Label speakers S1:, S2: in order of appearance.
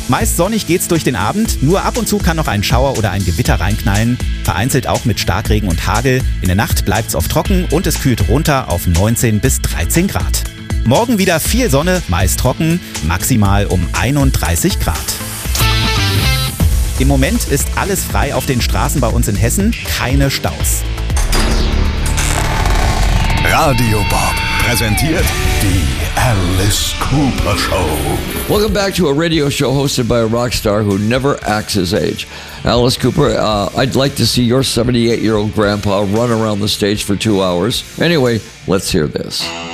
S1: Meist sonnig geht's durch den Abend, nur ab und zu kann noch ein Schauer oder ein Gewitter reinknallen, vereinzelt auch mit Starkregen und Hagel. In der Nacht bleibt's oft trocken und es kühlt runter auf 19 bis 13 Grad. Morgen wieder viel Sonne, meist trocken, maximal um 31 Grad. Im Moment ist alles frei auf den Straßen bei uns in Hessen, keine Staus.
S2: Radio Bob präsentiert die Alice Cooper Show.
S3: Welcome back to a radio show hosted by a rock star who never acts his age. Alice Cooper, I'd like to see your 78-year-old grandpa run around the stage for 2 hours. Anyway, let's hear this.